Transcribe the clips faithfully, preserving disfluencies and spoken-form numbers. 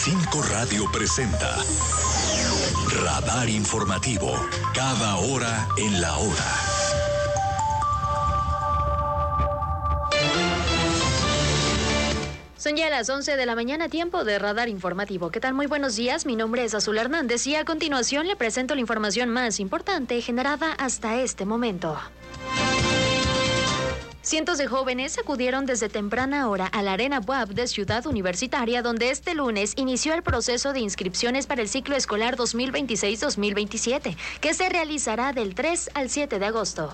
Cinco Radio presenta Radar Informativo, cada hora en la hora. Son ya las once de la mañana, tiempo de Radar Informativo. ¿Qué tal? Muy buenos días, mi nombre es Azul Hernández y a continuación le presento la información más importante generada hasta este momento. Cientos de jóvenes acudieron desde temprana hora a la Arena B U A P de Ciudad Universitaria, donde este lunes inició el proceso de inscripciones para el ciclo escolar dos mil veintiséis dos mil veintisiete, que se realizará del tres al siete de agosto.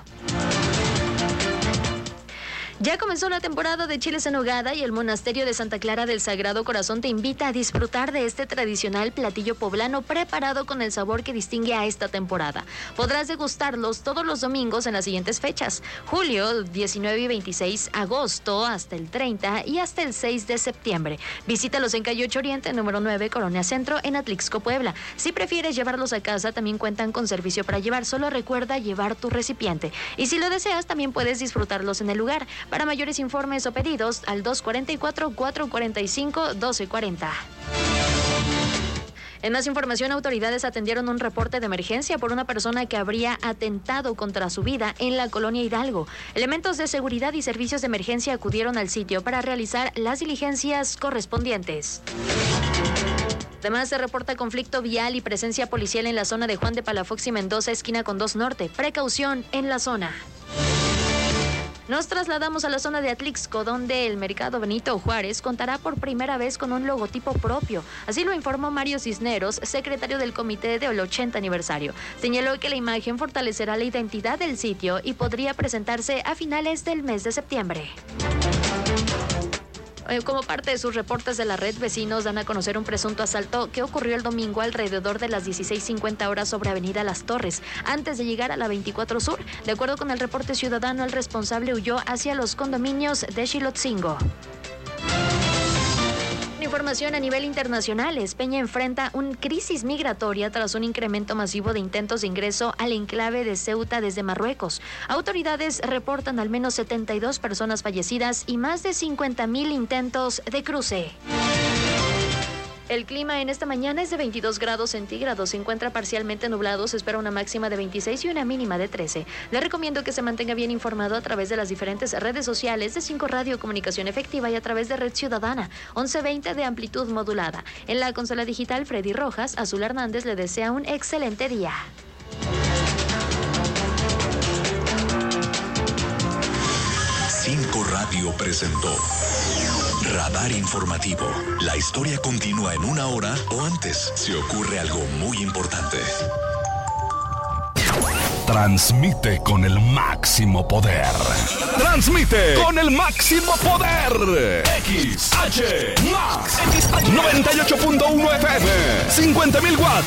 Ya comenzó la temporada de chiles en nogada y el Monasterio de Santa Clara del Sagrado Corazón te invita a disfrutar de este tradicional platillo poblano preparado con el sabor que distingue a esta temporada. Podrás degustarlos todos los domingos en las siguientes fechas: julio diecinueve y veintiséis, agosto hasta el treinta y hasta el seis de septiembre. Visítalos en calle ocho Oriente, número nueve, Colonia Centro, en Atlixco, Puebla. Si prefieres llevarlos a casa, también cuentan con servicio para llevar. Solo recuerda llevar tu recipiente. Y si lo deseas, también puedes disfrutarlos en el lugar. Para mayores informes o pedidos, al dos cuatro cuatro, cuatro cuatro cinco, uno dos cuatro cero. En más información, autoridades atendieron un reporte de emergencia por una persona que habría atentado contra su vida en la colonia Hidalgo. Elementos de seguridad y servicios de emergencia acudieron al sitio para realizar las diligencias correspondientes. Además, se reporta conflicto vial y presencia policial en la zona de Juan de Palafox y Mendoza, esquina con dos Norte. Precaución en la zona. Nos trasladamos a la zona de Atlixco, donde el Mercado Benito Juárez contará por primera vez con un logotipo propio. Así lo informó Mario Cisneros, secretario del comité del ochenta aniversario. Señaló que la imagen fortalecerá la identidad del sitio y podría presentarse a finales del mes de septiembre. Como parte de sus reportes de la red, vecinos dan a conocer un presunto asalto que ocurrió el domingo alrededor de las dieciséis cincuenta horas sobre Avenida Las Torres, antes de llegar a la veinticuatro Sur. De acuerdo con el reporte ciudadano, el responsable huyó hacia los condominios de Xilotzingo. Información a nivel internacional. España enfrenta una crisis migratoria tras un incremento masivo de intentos de ingreso al enclave de Ceuta desde Marruecos. Autoridades reportan al menos setenta y dos personas fallecidas y más de cincuenta mil intentos de cruce. El clima en esta mañana es de veintidós grados centígrados, se encuentra parcialmente nublado, se espera una máxima de veintiséis y una mínima de trece. Le recomiendo que se mantenga bien informado a través de las diferentes redes sociales de Cinco Radio Comunicación Efectiva y a través de Red Ciudadana, once veinte de amplitud modulada. En la consola digital, Freddy Rojas, Azul Hernández le desea un excelente día. Cinco Radio presentó Radar Informativo. La historia continúa en una hora o antes si ocurre algo muy importante. Transmite con el máximo poder. Transmite con el máximo poder. X H Max noventa y ocho punto uno F M, cincuenta mil watts.